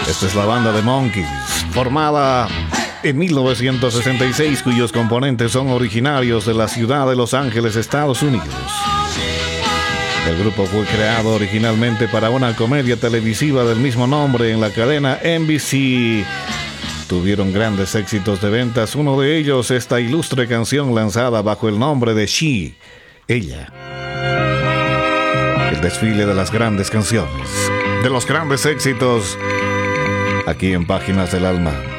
Esta es la banda de Monkees, formada en 1966, cuyos componentes son originarios de la ciudad de Los Ángeles, Estados Unidos. El grupo fue creado originalmente para una comedia televisiva del mismo nombre en la cadena NBC. Tuvieron grandes éxitos de ventas, uno de ellos esta ilustre canción lanzada bajo el nombre de She, ella. El desfile de las grandes canciones, de los grandes éxitos, aquí en Páginas del Alma.